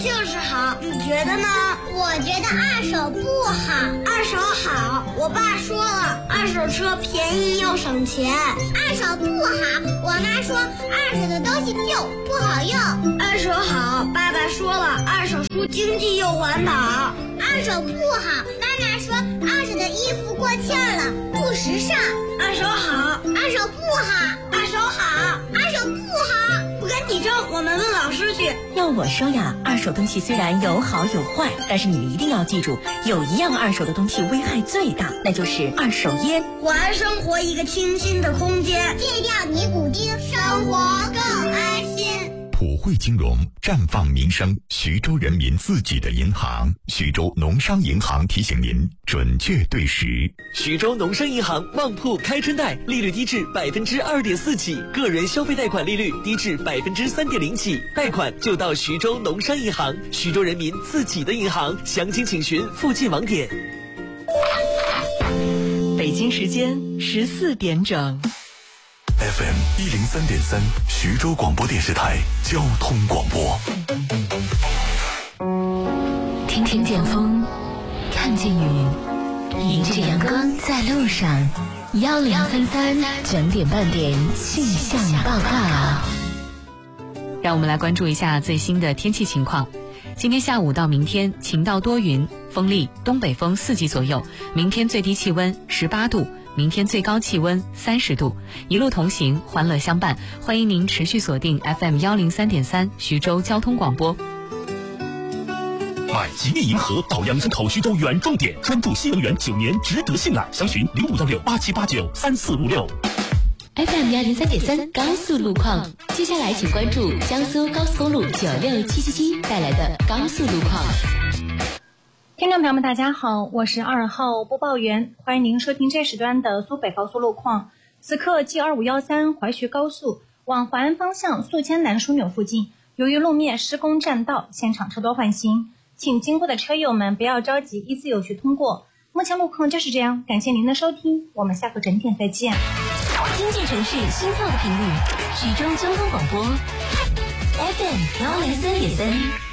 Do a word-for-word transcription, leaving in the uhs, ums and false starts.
就是好，你觉得呢？ 我觉得二手不好。 二手好，我爸说了，二手车便宜又省钱。 二手不好，我妈说二手的东西旧不好用。 二手好，爸爸说了，二手书经济又环保。 二手不好，妈妈说二手的衣服过气了，不时尚。 二手好， 二手不好， 二手好， 二手不好。 不跟你争，我们问老师去。 要我说呀，二手东西虽然有好有坏，但是你们一定要记住，有一样二手的东西危害最大，那就是二手烟。 还生活一个清新的空间， 戒掉尼古丁，生活更安心。 普惠金融，绽放民生，徐州人民自己的银行。徐州农商银行提醒您，准确对时。 徐州农商银行旺铺开春贷，利率低至百分之二点四起，个人消费贷款利率低至百分之三点零起，贷款就到徐州农商银行，徐州人民自己的银行。详情请询附近网点。 北京时间十四点整。 F M 一零三点三，徐州广播电视台交通广播。 听听见风，看见雨，迎着阳光在路上。幺零三三整点半点气象报告。 让我们来关注一下最新的天气情况。今天下午到明天晴到多云，风力东北风四级左右。明天最低气温十八度。明天最高气温三十度，一路同行，欢乐相伴。欢迎您持续锁定 F M 幺零三点三徐州交通广播。 买吉利银河到阳山口徐州远重点，专注新能源，九年值得信赖。详询零五幺六八七八九三四五六。 F M 幺零三点三高速路况，接下来请关注江苏高速公路九六七七七带来的高速路况。 听众朋友们大家好，我是二号播报员，欢迎您收听这时段的苏北高速路况。此刻 G 二五一三淮徐高速往淮安方向宿迁南枢纽附近，由于路面施工占道，现场车多换行，请经过的车友们不要着急，依次有序通过。目前路况就是这样，感谢您的收听，我们下个整点再见。 听见城市心跳的频率，徐州交通广播 F M 幺零三点三。